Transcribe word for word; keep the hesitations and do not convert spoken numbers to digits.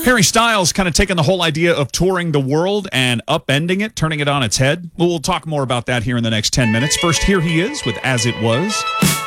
Harry Styles kind of taking the whole idea of touring the world and upending it, turning it on its head. Well, we'll talk more about that here in the next ten minutes. First, here he is with As It Was.